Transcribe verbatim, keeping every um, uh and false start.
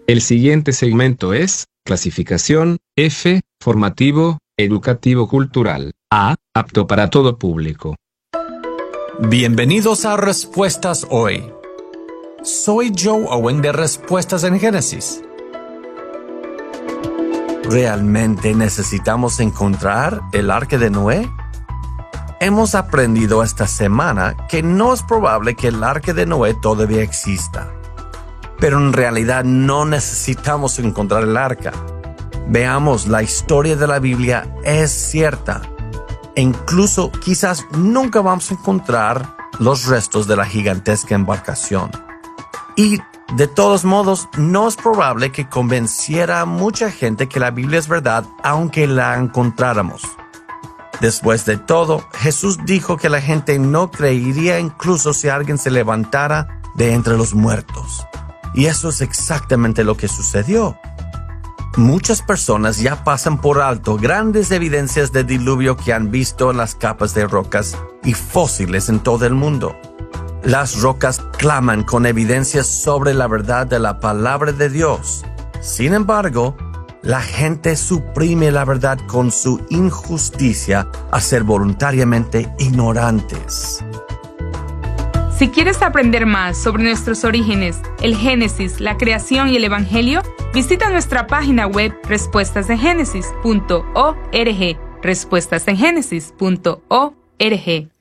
El siguiente segmento es clasificación F, formativo, educativo cultural. A, apto para todo público. Bienvenidos a Respuestas Hoy. Soy Joe Owen de Respuestas en Génesis. ¿Realmente necesitamos encontrar el arca de Noé? Hemos aprendido esta semana que no es probable que el arca de Noé todavía exista. Pero en realidad no necesitamos encontrar el arca. Veamos, la historia de la Biblia es cierta. E incluso quizás nunca vamos a encontrar los restos de la gigantesca embarcación. Y de todos modos, no es probable que convenciera a mucha gente que la Biblia es verdad, aunque la encontráramos. Después de todo, Jesús dijo que la gente no creería incluso si alguien se levantara de entre los muertos. Y eso es exactamente lo que sucedió. Muchas personas ya pasan por alto grandes evidencias de diluvio que han visto en las capas de rocas y fósiles en todo el mundo. Las rocas claman con evidencias sobre la verdad de la palabra de Dios. Sin embargo, la gente suprime la verdad con su injusticia a ser voluntariamente ignorantes. Si quieres aprender más sobre nuestros orígenes, el Génesis, la creación y el Evangelio, visita nuestra página web respuestas en génesis punto org, respuestas en génesis punto org.